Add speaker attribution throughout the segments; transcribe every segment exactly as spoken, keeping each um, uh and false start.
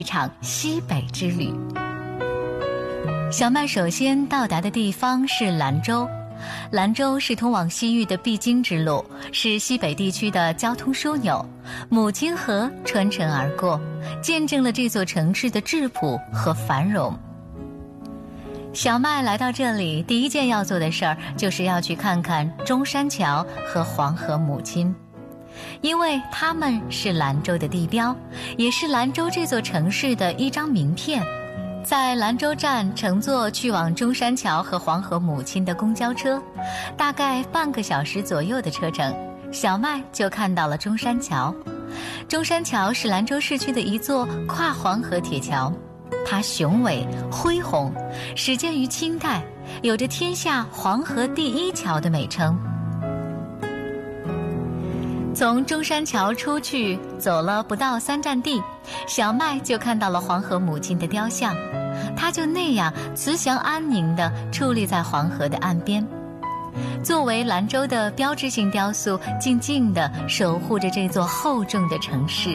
Speaker 1: 一场西北之旅。小麦首先到达的地方是兰州，兰州是通往西域的必经之路，是西北地区的交通枢纽，母亲河穿城而过，见证了这座城市的质朴和繁荣。小麦来到这里，第一件要做的事儿就是要去看看中山桥和黄河母亲，因为它们是兰州的地标，也是兰州这座城市的一张名片。在兰州站乘坐去往中山桥和黄河母亲的公交车，大概半个小时左右的车程，小麦就看到了中山桥。中山桥是兰州市区的一座跨黄河铁桥，它雄伟恢宏，始建于清代，有着天下黄河第一桥的美称。从中山桥出去，走了不到三站地，小麦就看到了黄河母亲的雕像，她就那样慈祥安宁地矗立在黄河的岸边，作为兰州的标志性雕塑，静静地守护着这座厚重的城市。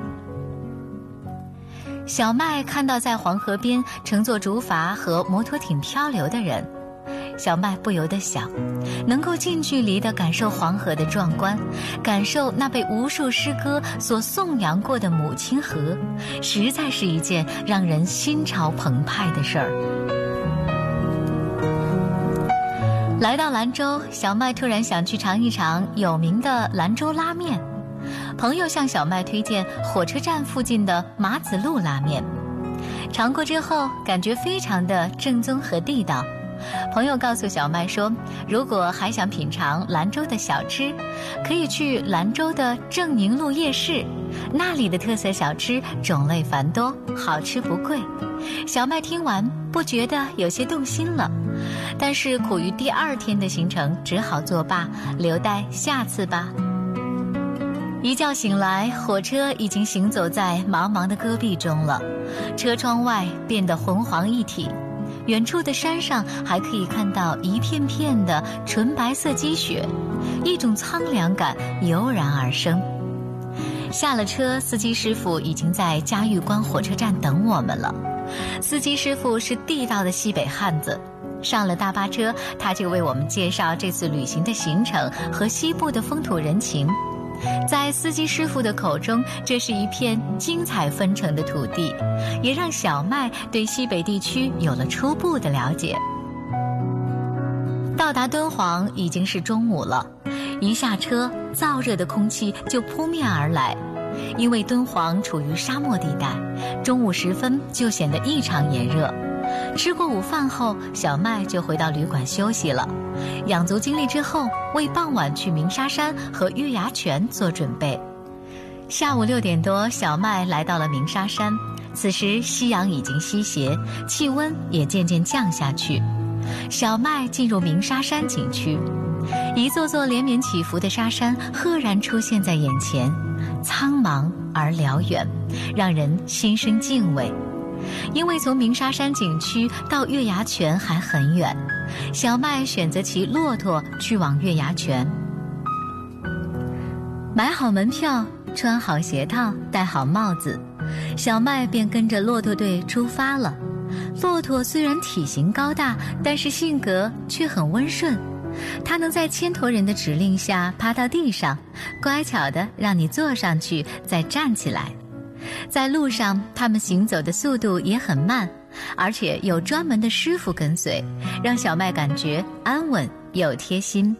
Speaker 1: 小麦看到在黄河边乘坐竹筏和摩托艇漂流的人，小麦不由得想，能够近距离地感受黄河的壮观，感受那被无数诗歌所颂扬过的母亲河，实在是一件让人心潮澎湃的事儿。来到兰州，小麦突然想去尝一尝有名的兰州拉面。朋友向小麦推荐火车站附近的马子路拉面，尝过之后感觉非常的正宗和地道。朋友告诉小麦说，如果还想品尝兰州的小吃，可以去兰州的正宁路夜市，那里的特色小吃种类繁多，好吃不贵。小麦听完不觉得有些动心了，但是苦于第二天的行程，只好作罢，留待下次吧。一觉醒来，火车已经行走在茫茫的戈壁中了，车窗外变得浑黄一体，远处的山上还可以看到一片片的纯白色积雪，一种苍凉感油然而生。下了车，司机师傅已经在嘉峪关火车站等我们了。司机师傅是地道的西北汉子，上了大巴车，他就为我们介绍这次旅行的行程和西部的风土人情。在司机师傅的口中，这是一片精彩纷呈的土地，也让小麦对西北地区有了初步的了解。到达敦煌已经是中午了，一下车，燥热的空气就扑面而来。因为敦煌处于沙漠地带，中午时分就显得异常炎热。吃过午饭后，小麦就回到旅馆休息了。养足精力之后，为傍晚去鸣沙山和月牙泉做准备。下午六点多，小麦来到了鸣沙山，此时夕阳已经西斜，气温也渐渐降下去。小麦进入鸣沙山景区，一座座连绵起伏的沙山赫然出现在眼前，苍茫而辽远，让人心生敬畏。因为从鸣沙山景区到月牙泉还很远，小麦选择骑骆驼去往月牙泉。买好门票，穿好鞋套，戴好帽子，小麦便跟着骆驼队出发了。骆驼虽然体型高大，但是性格却很温顺，它能在牵头人的指令下趴到地上，乖巧地让你坐上去再站起来。在路上，他们行走的速度也很慢，而且有专门的师傅跟随，让小麦感觉安稳又贴心。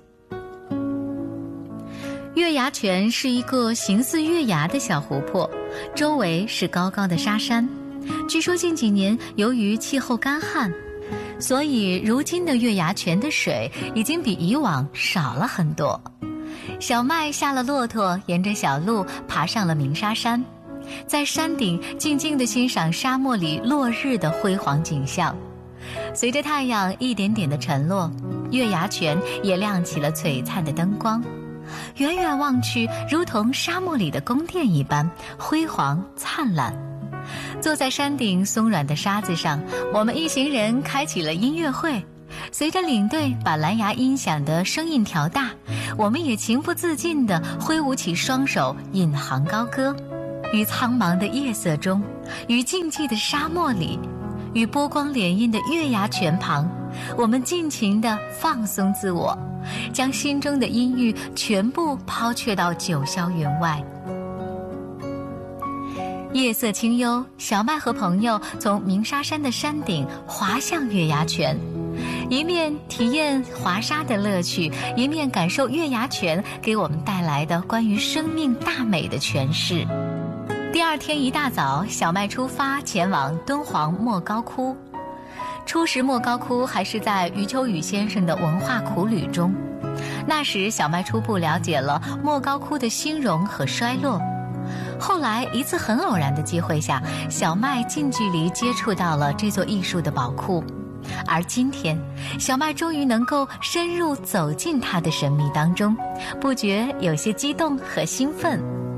Speaker 1: 月牙泉是一个形似月牙的小湖泊，周围是高高的沙山。据说近几年由于气候干旱，所以如今的月牙泉的水已经比以往少了很多。小麦下了骆驼，沿着小路爬上了鸣沙山，在山顶静静地欣赏沙漠里落日的辉煌景象。随着太阳一点点的沉落，月牙泉也亮起了璀璨的灯光，远远望去如同沙漠里的宫殿一般辉煌灿烂。坐在山顶松软的沙子上，我们一行人开启了音乐会。随着领队把蓝牙音响的声音调大，我们也情不自禁地挥舞起双手，引吭高歌。 于苍茫的夜色中，于静寂的沙漠里，于波光潋滟的月牙泉旁，我们尽情地放松自我，将心中的阴郁全部抛却到九霄云外。夜色清幽，小麦和朋友从鸣沙山的山顶滑向月牙泉，一面体验滑沙的乐趣，一面感受月牙泉给我们带来的关于生命大美的诠释。第二天一大早，小麦出发前往敦煌莫高窟。初识莫高窟还是在余秋雨先生的文化苦旅中，那时小麦初步了解了莫高窟的兴荣和衰落。后来一次很偶然的机会下，小麦近距离接触到了这座艺术的宝库，而今天小麦终于能够深入走进它的神秘当中，不觉有些激动和兴奋。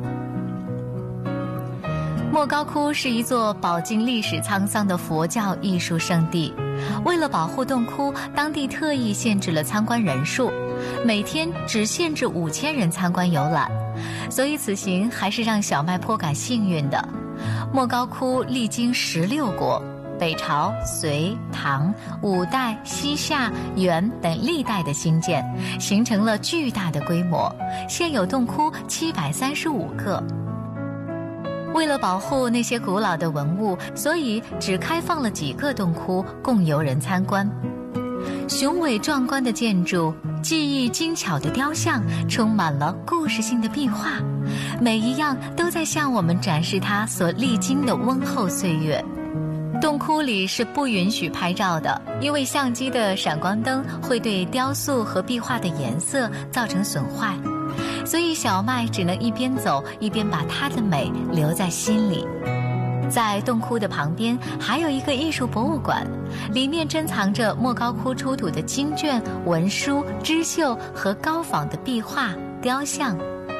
Speaker 1: 莫高窟是一座饱经历史沧桑的佛教艺术圣地，为了保护洞窟，当地特意限制了参观人数，每天只限制五千人参观游览，所以此行还是让小麦颇感幸运的。莫高窟历经十六国，北朝、隋、唐、五代、西夏、元等历代的兴建，形成了巨大的规模，现有洞窟七百三十五个。为了保护那些古老的文物，所以只开放了几个洞窟供游人参观。雄伟壮观的建筑，技艺精巧的雕像，充满了故事性的壁画，每一样都在向我们展示它所历经的温厚岁月。洞窟里是不允许拍照的，因为相机的闪光灯会对雕塑和壁画的颜色造成损坏，所以小麦只能一边走一边把它的美留在心里。在洞窟的旁边还有一个艺术博物馆，里面珍藏着莫高窟出土的经卷、文书、织绣和高仿的壁画、雕像。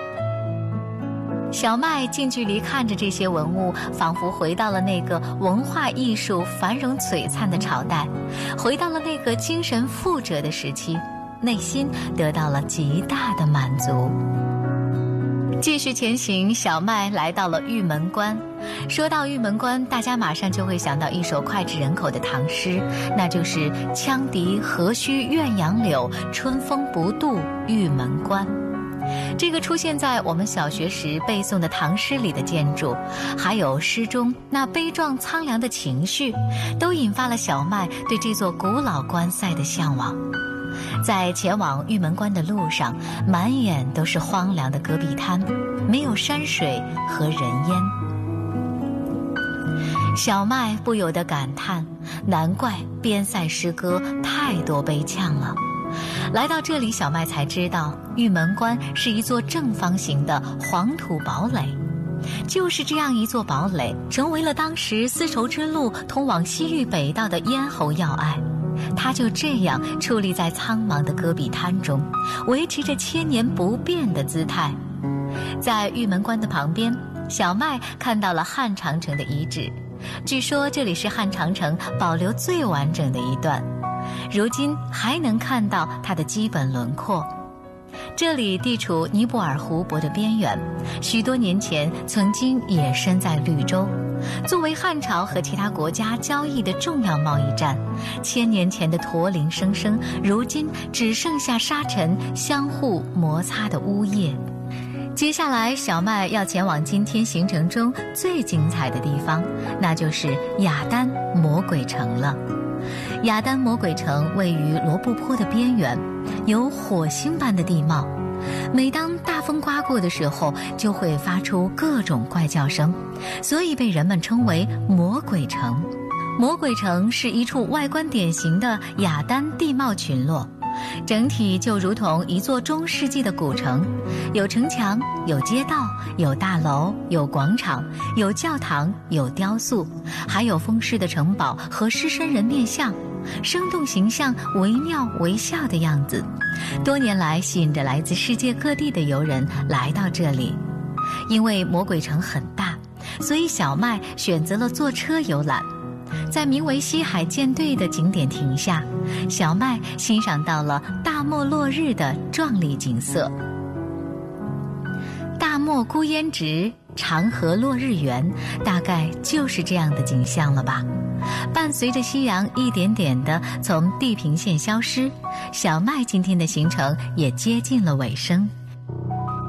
Speaker 1: 小麦近距离看着这些文物，仿佛回到了那个文化艺术繁荣璀璨的朝代，回到了那个精神富哲的时期，内心得到了极大的满足。继续前行，小麦来到了玉门关。说到玉门关，大家马上就会想到一首脍炙人口的唐诗，那就是“羌笛何须怨杨柳，春风不度玉门关”。这个出现在我们小学时背诵的唐诗里的建筑，还有诗中那悲壮苍凉的情绪，都引发了小麦对这座古老关塞的向往。在前往玉门关的路上，满眼都是荒凉的戈壁滩，没有山水和人烟。小麦不由得感叹，难怪边塞诗歌太多悲怆了。来到这里，小麦才知道玉门关是一座正方形的黄土堡垒，就是这样一座堡垒，成为了当时丝绸之路通往西域北道的咽喉要隘。它就这样矗立在苍茫的戈壁滩中，维持着千年不变的姿态。在玉门关的旁边，小麦看到了汉长城的遗址，据说这里是汉长城保留最完整的一段，如今还能看到它的基本轮廓。这里地处尼泊尔湖泊的边缘，许多年前曾经也身在绿洲，作为汉朝和其他国家交易的重要贸易站。千年前的驼铃声声，如今只剩下沙尘相互摩擦的呜咽。接下来小麦要前往今天行程中最精彩的地方，那就是雅丹魔鬼城了。雅丹魔鬼城位于罗布泊的边缘，有火星般的地貌，每当大风刮过的时候，就会发出各种怪叫声，所以被人们称为魔鬼城。魔鬼城是一处外观典型的雅丹地貌群落，整体就如同一座中世纪的古城，有城墙，有街道，有大楼，有广场，有教堂，有雕塑，还有风狮的城堡和狮身人面像，生动形象，惟妙惟肖的样子。多年来吸引着来自世界各地的游人来到这里。因为魔鬼城很大，所以小麦选择了坐车游览。在名为西海舰队的景点停下，小麦欣赏到了大漠落日的壮丽景色。大漠孤烟直， 长河落日圆，大概就是这样的景象了吧。伴随着夕阳一点点地从地平线消失，小麦今天的行程也接近了尾声。